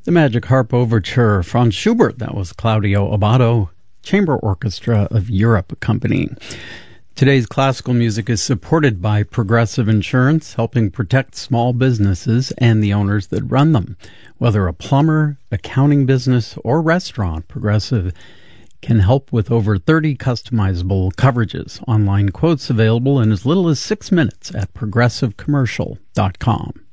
The Magic Harp Overture, Franz Schubert. That was Claudio Abbado, Chamber Orchestra of Europe accompanying. Today's classical music is supported by Progressive Insurance, helping protect small businesses and the owners that run them. Whether a plumber, accounting business, or restaurant, Progressive can help with over 30 customizable coverages. Online quotes available in as little as 6 minutes at progressivecommercial.com.